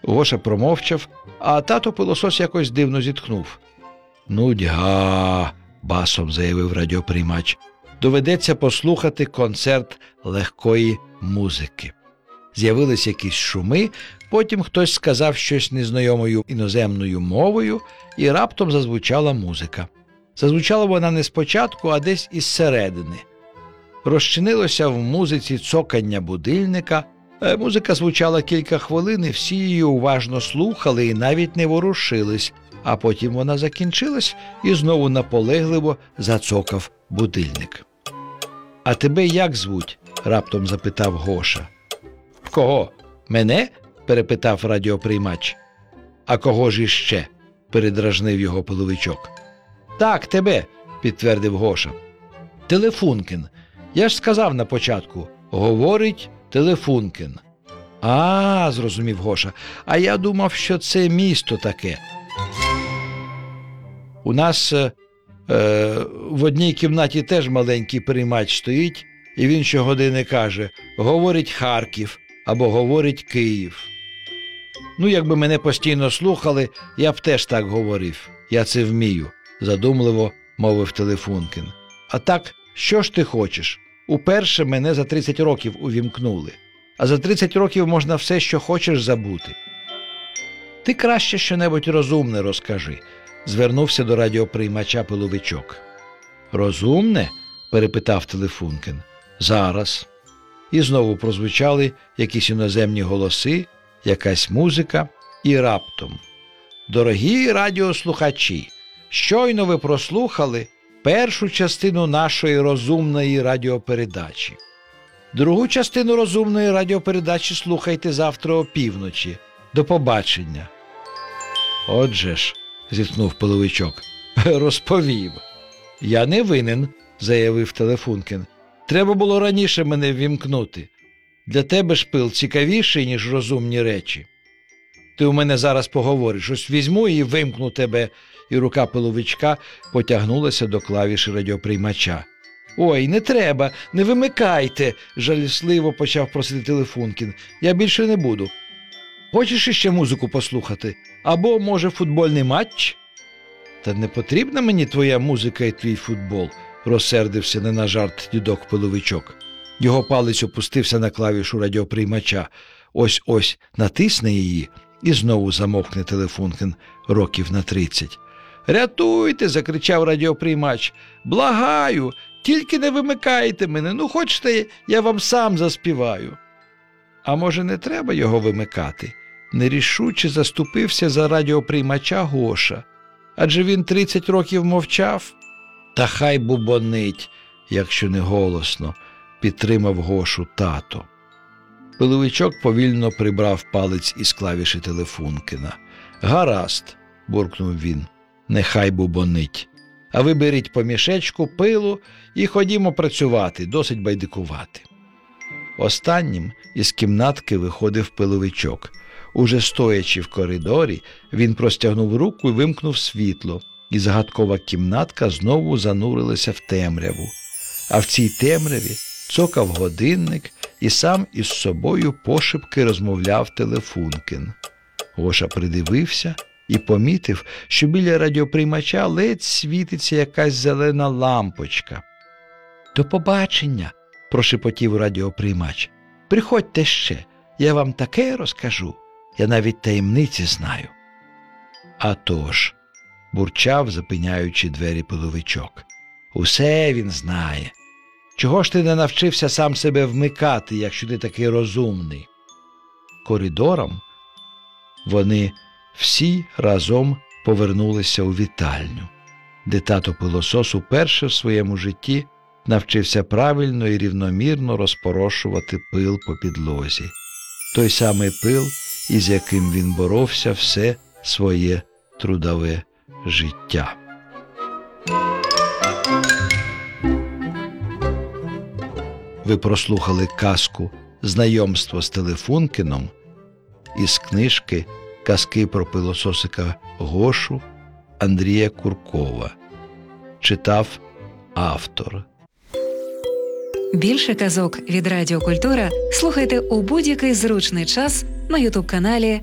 Гоша промовчав, а тато пилосос якось дивно зітхнув. «Нудьга», – басом заявив радіоприймач. «Доведеться послухати концерт легкої музики». З'явились якісь шуми, потім хтось сказав щось незнайомою іноземною мовою, і раптом зазвучала музика. Зазвучала вона не спочатку, а десь із середини. Розчинилося в музиці цокання будильника. Музика звучала кілька хвилин, і всі її уважно слухали і навіть не ворушились, а потім вона закінчилась і знову наполегливо зацокав будильник. «А тебе як звуть?» – раптом запитав Гоша. «Кого? Мене?» – перепитав радіоприймач. «А кого ж іще?» – передражнив його Пиловичок. «Так, тебе», – підтвердив Гоша. «Телефункін. Я ж сказав на початку. Говорить Телефункін». «А, – зрозумів Гоша, – а я думав, що це місто таке. У нас в одній кімнаті теж маленький приймач стоїть, і він щогодини каже: говорить Харків або говорить Київ. Ну, якби мене постійно слухали, я б теж так говорив. Я це вмію», – задумливо мовив Телефункін. «А так, що ж ти хочеш? Уперше мене за 30 років увімкнули. А за 30 років можна все, що хочеш, забути». «Ти краще щонебудь розумне розкажи», – звернувся до радіоприймача Пиловичок. «Розумне?» – перепитав Телефункін. «Зараз». І знову прозвучали якісь іноземні голоси, якась музика, і раптом: «Дорогі радіослухачі, щойно ви прослухали першу частину нашої розумної радіопередачі. Другу частину розумної радіопередачі слухайте завтра опівночі. До побачення». «Отже ж», – зітхнув Пиловичок, – «розповів». «Я не винен», – заявив Телефункін. «Треба було раніше мене ввімкнути. Для тебе ж, Пил, цікавіший, ніж розумні речі. Ти у мене зараз поговориш, ось візьму і вимкну тебе». І рука Пиловичка потягнулася до клавіші радіоприймача. «Ой, не треба, не вимикайте», – жалісливо почав просити Телефункін. «Я більше не буду. Хочеш іще музику послухати? Або, може, футбольний матч?» «Та не потрібна мені твоя музика і твій футбол», – розсердився не на жарт дідок Пиловичок. Його палець опустився на клавішу радіоприймача. Ось-ось натисне її, і знову замовкне Телефункін років на 30. «Рятуйте!» – закричав радіоприймач. «Благаю! Тільки не вимикайте мене! Ну, хочете, я вам сам заспіваю!» «А може, не треба його вимикати?» – нерішуче заступився за радіоприймача Гоша. «Адже він 30 років мовчав?» «Та хай бубонить, якщо не голосно», – підтримав Гошу тато. Пиловичок повільно прибрав палець із клавіші Телефункіна. «Гаразд», – буркнув він, – «нехай бубонить. А ви беріть по мішечку пилу і ходімо працювати, досить байдикувати». Останнім із кімнатки виходив Пиловичок. Уже стоячи в коридорі, він простягнув руку і вимкнув світло, і загадкова кімнатка знову занурилася в темряву. А в цій темряві цокав годинник, і сам із собою пошепки розмовляв Телефункін. Гоша придивився і помітив, що біля радіоприймача ледь світиться якась зелена лампочка. «До побачення», – прошепотів радіоприймач. «Приходьте ще, я вам таке розкажу. Я навіть таємниці знаю». «А тож», – бурчав, запиняючи двері Пиловичок. «Усе він знає. Чого ж ти не навчився сам себе вмикати, якщо ти такий розумний?» Коридором вони всі разом повернулися у вітальню, де тато Пилосос уперше в своєму житті навчився правильно і рівномірно розпорошувати пил по підлозі. Той самий пил, із яким він боровся все своє трудове життя. Ви прослухали казку «Знайомство з Телефункіном» із книжки «Казки про пилососика Гошу» Андрія Куркова. Читав автор. Більше казок від Радіо Культура слухайте у будь-який зручний час на YouTube-каналі